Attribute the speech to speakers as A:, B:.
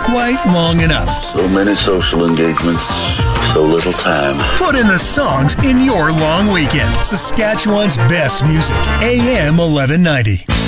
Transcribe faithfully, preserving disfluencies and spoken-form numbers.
A: quite long enough.
B: So many social engagements, so little time.
A: Put in the songs in your long weekend. Saskatchewan's best music. A M eleven ninety.